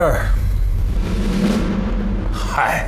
嗨，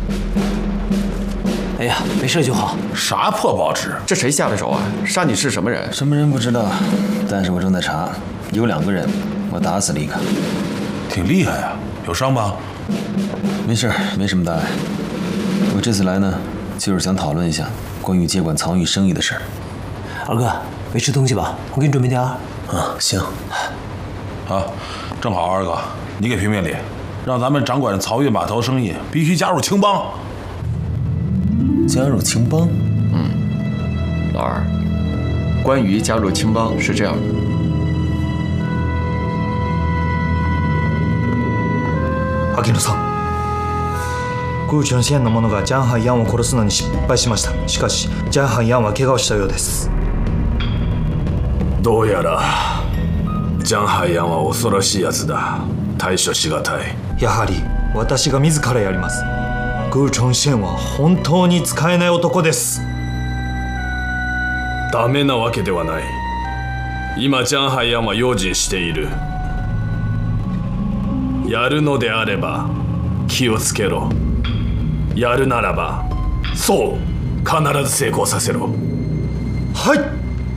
哎呀，没事就好。 啥破报纸？ 这谁下的手啊？杀你是什么人？ 什么人不知道，但是我正在查，有2个人，我打死了一个。 挺厉害呀，有伤吧？ 没事，没什么大碍。我这次来呢，就是想讨论一下关于接管曹玉生意的事儿。二哥，没吃东西吧？我给你准备点儿。啊，行。 啊，正好二哥，你给评评理，让咱们掌管漕运码头生意，必须加入青帮。 加入青帮？ 老二，关于加入青帮是这样的。 秋野さん、宮内の支援の者がジャンハイヤンを殺すのに失敗しました。しかしジャンハイヤンは怪我をしたようです。 どうやらジャンハイヤンは恐ろしいやつだ。対処しがたい。 やはり私が自らやります。グーチョンシェンは本当に使えない男です。 ダメなわけではない。今ジャンハイヤンは用心している。やるのであれば気をつけろ。やるならばそう必ず成功させろ。 はい。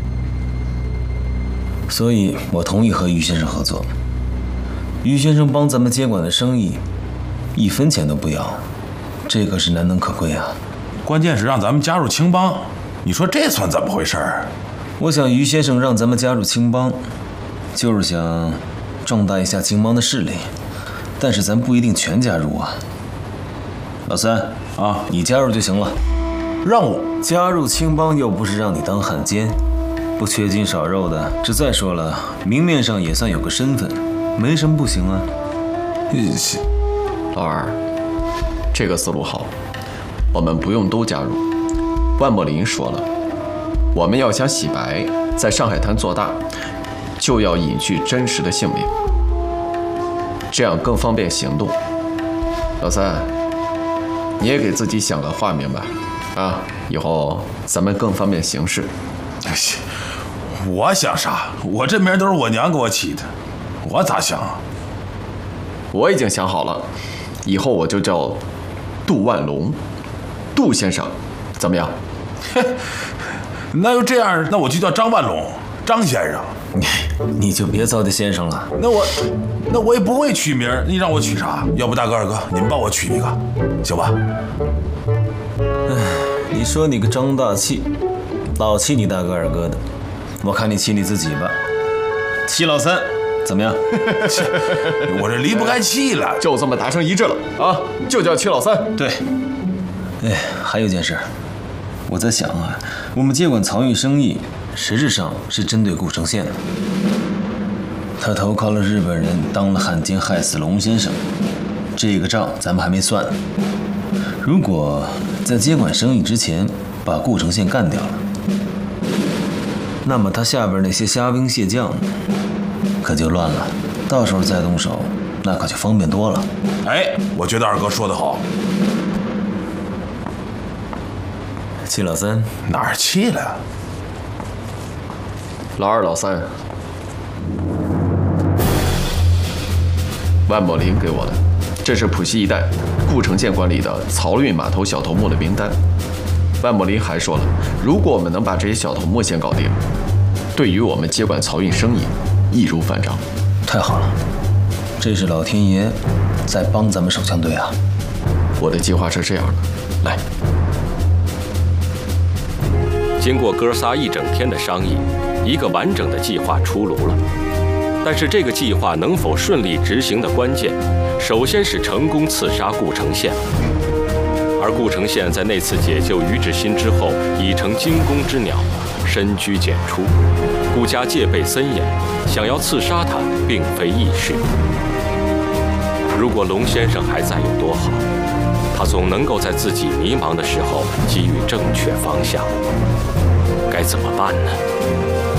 所以我同意和于先生合作。于先生帮咱们接管的生意，1分钱都不要，这可是难能可贵啊。 关键是让咱们加入青帮，你说这算怎么回事儿？ 我想于先生让咱们加入青帮，就是想壮大一下青帮的势力，但是咱不一定全加入啊。老三啊， 你加入就行了。 让我加入青帮又不是让你当汉奸，不缺斤少肉的。这再说了，明面上也算有个身份，没什么不行啊。 老二，这个思路好，我们不用都加入。万墨林说了，我们要想洗白，在上海滩做大，就要隐去真实的姓名，这样更方便行动。老三，你也给自己想个化名吧，啊，以后咱们更方便行事。 我想啥？我这名都是我娘给我起的，我咋想啊？ 我已经想好了，以后我就叫杜万龙，杜先生，怎么样？ 那要这样，那我就叫张万龙，张先生。 你就别糟践先生了。 那我也不会取名，你让我取啥？要不大哥二哥，你们帮我取一个，行吧？ 你说你个张大气，老气你大哥二哥的，我看你气你自己吧。气老三，怎么样？ 我这离不开气了， 就这么达成一致了啊！就叫七老三。 对。哎，还有件事，我在想啊，我们接管漕运生意，实质上是针对顾城县的。他投靠了日本人，当了汉奸，害死龙先生，这个账咱们还没算。如果在接管生意之前把顾城县干掉了，那么他下边那些虾兵蟹将可就乱了，到时候再动手，那可就方便多了。 哎，我觉得二哥说得好。 气老三哪儿气了？ 老二、老三，万某林给我的，这是浦西一带顾城县管理的漕运码头小头目的名单。万某林还说了，如果我们能把这些小头目先搞定，对于我们接管漕运生意易如反掌。 太好了，这是老天爷在帮咱们手枪队啊！ 我的计划是这样的，来。 经过哥仨一整天的商议，一个完整的计划出炉了。但是这个计划能否顺利执行的关键，首先是成功刺杀顾城县。而顾城县在那次解救于志新之后，已成惊弓之鸟，深居简出。顾家戒备森严，想要刺杀他并非易事。如果龙先生还在有多好，他总能够在自己迷茫的时候给予正确方向。该怎么办呢？